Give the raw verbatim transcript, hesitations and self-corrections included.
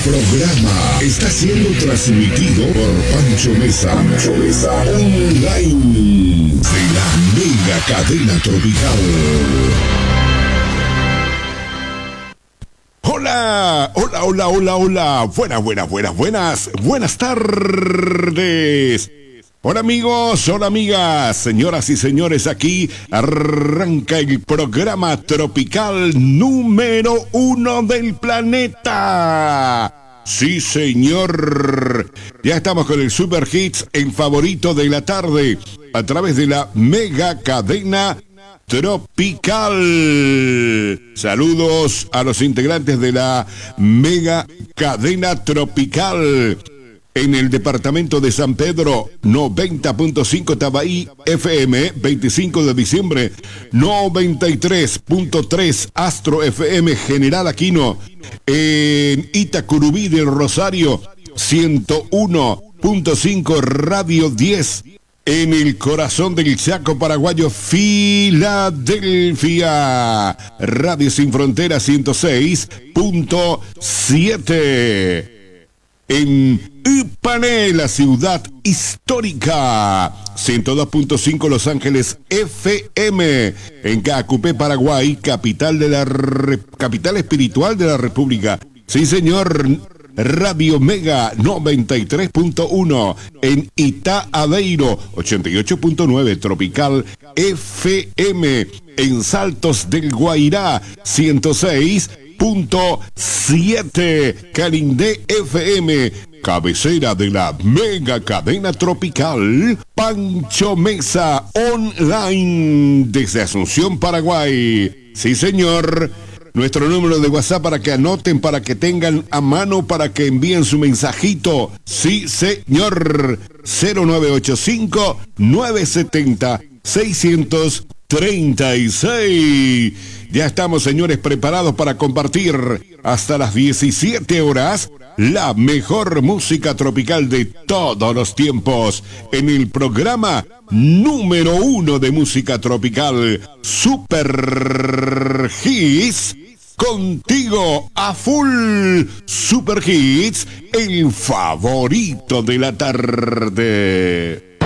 programa está siendo transmitido por Pancho Mesa, Pancho Mesa online de la mega cadena tropical. Hola, hola, hola, hola, hola. Buenas, buenas, buenas, buenas, buenas tardes. Hola amigos, hola amigas, señoras y señores, aquí arranca el programa tropical número uno del planeta. Sí señor, ya estamos con el Super Hits, el favorito de la tarde, a través de la mega cadena tropical. Saludos a los integrantes de la mega cadena tropical. En el departamento de San Pedro, noventa punto cinco Tabaí F M, veinticinco de diciembre, noventa y tres punto tres Astro F M General Aquino. En Itacurubí del Rosario, ciento uno punto cinco Radio diez. En el corazón del Chaco paraguayo, Filadelfia, Radio Sin Fronteras ciento seis punto siete. En Ipané, la ciudad histórica, ciento dos punto cinco Los Ángeles F M. En Caacupé, Paraguay, capital de la re... capital espiritual de la República. Sí, señor. Radio Mega noventa y tres punto uno. En Itá Aveiro, ochenta y ocho punto nueve Tropical F M. En Saltos del Guairá, ciento seis punto siete Calindé F M, cabecera de la mega cadena tropical Pancho Mesa online desde Asunción, Paraguay. Sí señor, nuestro número de WhatsApp para que anoten, para que tengan a mano, para que envíen su mensajito. Sí señor, cero nueve ocho cinco nueve siete cero seis tres seis. Ya estamos, señores, preparados para compartir hasta las diecisiete horas la mejor música tropical de todos los tiempos en el programa número uno de música tropical, Super Hits. Contigo a full, Super Hits, el favorito de la tarde.